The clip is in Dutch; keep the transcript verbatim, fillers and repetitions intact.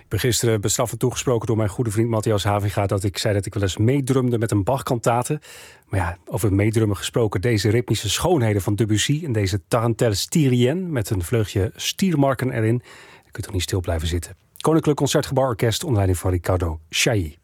Ik ben gisteren bestraffend toegesproken door mijn goede vriend Matthias Haviga dat ik zei dat ik wel eens meedrumde met een Bach-kantate. Maar ja, over meedrummen gesproken, deze ritmische schoonheden van Debussy en deze Tarentelle Styrienne met een vleugje stiermarken erin. Dan kun je toch niet stil blijven zitten. Koninklijk Concertgebouworkest onder leiding van Riccardo Chailly.